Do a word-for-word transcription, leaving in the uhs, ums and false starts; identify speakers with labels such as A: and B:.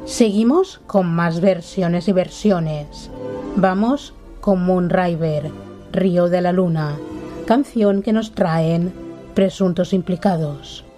A: Seguimos con más versiones y versiones. Vamos con Moonriver, Río de la Luna, canción que nos traen Presuntos Implicados.